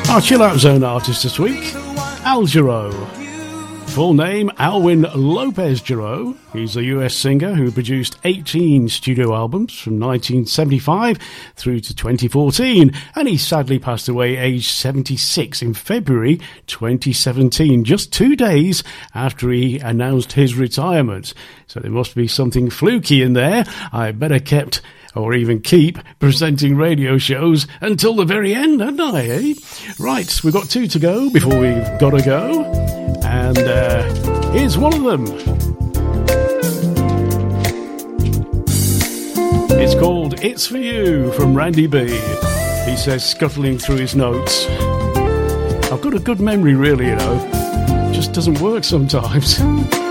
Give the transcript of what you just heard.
Our Chill Out Zone artist this week, Al Jarreau. Full name, Alwyn Lopez Jarreau. He's a US singer who produced 18 studio albums from 1975 through to 2014, and he sadly passed away aged 76 in February 2017, just 2 days after he announced his retirement. So there must be something fluky in there. I better kept, or even keep, presenting radio shows until the very end, hadn't I, eh? Right, we've got 2 to go before we've got to go. And here's one of them. It's called It's For You from Randy B. He says, scuttling through his notes. I've got a good memory, really, you know. It just doesn't work sometimes.